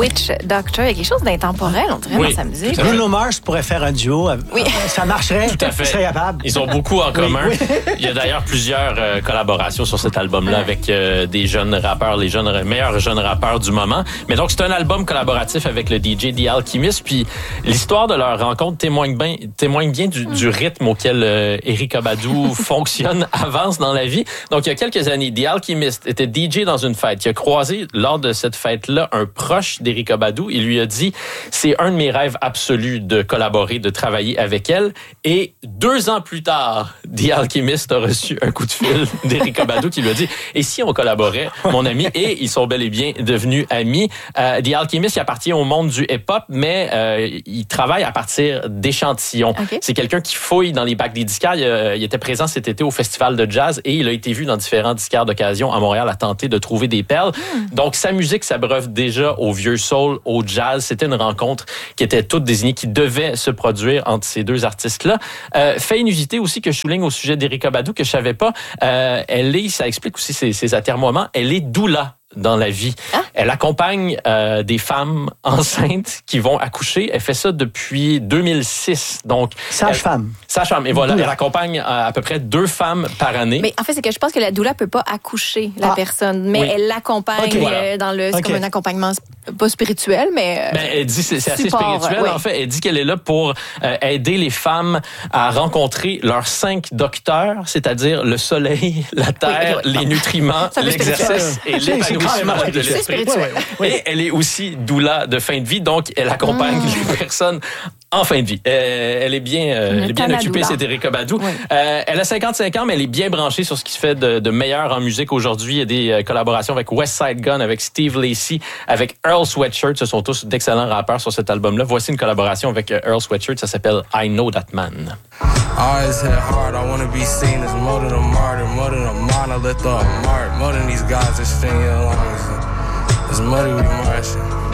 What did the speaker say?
Witch Doctor. Il y a quelque chose d'intemporel, on dirait, dans sa musique. Bruno Mars pourrait faire un duo. Ça marcherait. Tout à fait. Il serait capable. Ils ont beaucoup en commun. Oui. Il y a d'ailleurs plusieurs collaborations sur cet album-là avec des jeunes rappeurs, les meilleurs jeunes rappeurs du moment. Mais donc, c'est un album collaboratif avec le DJ The Alchemist. Puis l'histoire de leur rencontre témoigne bien du rythme auquel Erykah Badu fonctionne, avance dans la vie. Donc, il y a quelques années, The Alchemist était DJ dans une fête. Il a croisé, lors de cette fête-là, un proche d'Erykah Badu. Il lui a dit, c'est un de mes rêves absolus de collaborer, de travailler avec elle. Et 2 ans plus tard, The Alchemist a reçu un coup de fil d'Erykah Badu qui lui a dit, et si on collaborait, mon ami? Et ils sont bel et bien devenus amis. The Alchemist, il appartient au monde du hip-hop, mais il travaille à partir d'échantillons. Okay. C'est quelqu'un qui fouille dans les bacs des disquaires. Il était présent cet été au Festival de jazz et il a été vu dans différents disquaires d'occasion à Montréal à tenter de trouver des perles. Donc, sa musique s'abreuve déjà au vieux soul, au jazz. C'était une rencontre qui était toute désignée, qui devait se produire entre ces 2 artistes-là. Fait inusité aussi que je souligne au sujet d'Erykah Badu, que je savais pas, ça explique aussi ses atermoiements, elle est doula dans la vie. Elle accompagne des femmes enceintes qui vont accoucher. Elle fait ça depuis 2006. Donc, sage-femme. Sage-femme. Et voilà, elle accompagne à peu près 2 femmes par année. Mais en fait, c'est que je pense que la doula peut pas accoucher la personne, mais elle l'accompagne dans le... C'est comme un accompagnement pas spirituel, mais... elle dit c'est assez spirituel, en fait. Elle dit qu'elle est là pour aider les femmes à rencontrer leurs 5 docteurs, c'est-à-dire le soleil, la terre, les nutriments, l'exercice et l'épanouissement de l'esprit. Et elle est aussi doula de fin de vie, donc elle accompagne les personnes en fin de vie. Elle est bien occupée, c'est Erykah Badu. Elle a 55 ans, mais elle est bien branchée sur ce qui se fait de meilleur en musique aujourd'hui. Il y a des collaborations avec West Side Gun, avec Steve Lacy, avec Earl Sweatshirt. Ce sont tous d'excellents rappeurs sur cet album-là. Voici une collaboration avec Earl Sweatshirt. Ça s'appelle I Know That Man. I always hit hard, I wanna be seen as more than a martyr, more than a monolith or a mark, more than these guys that string your lungs. As muddy we marching.